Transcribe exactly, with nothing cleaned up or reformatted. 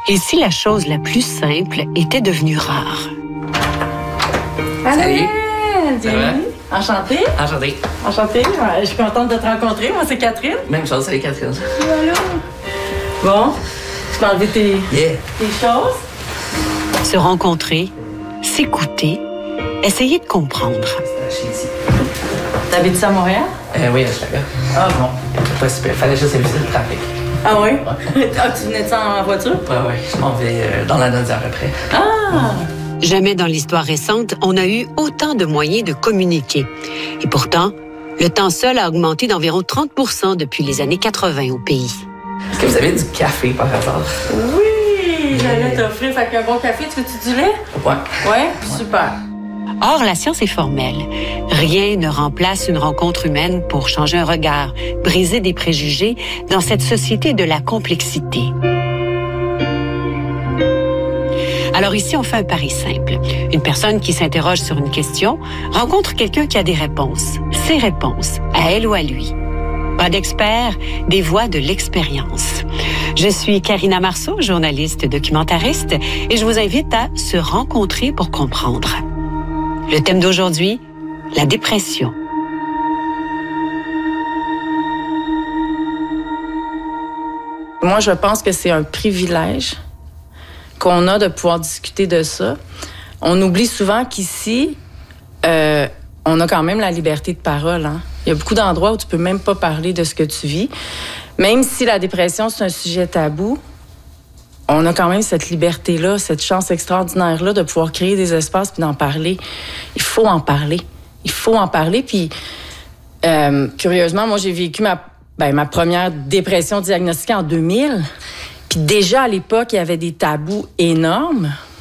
Et si la chose la plus simple était devenue rare? Allô, Salut. bienvenue. Enchantée. Enchanté. Enchantée. Ouais, je suis contente de te rencontrer. Moi, c'est Catherine. Même chose, salut Catherine. Voilà. Bon, tu peux enlever tes, Yeah. tes choses. Se rencontrer, s'écouter, essayer de comprendre. C'est ici. T'habites à Montréal? Euh, oui, à Chicago. Ah bon. Pas super. Fallait juste éviter le trafic. Ah oui? Ah, tu venais de ça en voiture? Ouais, ouais. Je m'en vais euh, dans la Nodière après. Ah! Jamais dans l'histoire récente, on a eu autant de moyens de communiquer. Et pourtant, le temps seul a augmenté d'environ trente pour cent depuis les années quatre-vingt au pays. Est-ce que vous avez du café par hasard? Oui! J'allais t'offrir. Fait qu'un bon café, tu veux-tu du lait? Ouais. Ouais? Super. Or, la science est formelle. Rien ne remplace une rencontre humaine pour changer un regard, briser des préjugés dans cette société de la complexité. Alors ici, on fait un pari simple. Une personne qui s'interroge sur une question rencontre quelqu'un qui a des réponses. Ses réponses, à elle ou à lui. Pas d'experts, des voix de l'expérience. Je suis Karina Marceau, journaliste documentariste, et je vous invite à se rencontrer pour comprendre. Le thème d'aujourd'hui, la dépression. Moi, je pense que c'est un privilège qu'on a de pouvoir discuter de ça. On oublie souvent qu'ici, euh, on a quand même la liberté de parole. Hein? Il y a beaucoup d'endroits où tu peux même pas parler de ce que tu vis. Même si la dépression, c'est un sujet tabou, on a quand même cette liberté-là, cette chance extraordinaire-là de pouvoir créer des espaces puis d'en parler. Il faut en parler. Il faut en parler. Puis, euh, curieusement, moi, j'ai vécu ma, ben, ma première dépression diagnostiquée en deux mille. Puis déjà, à l'époque, il y avait des tabous énormes.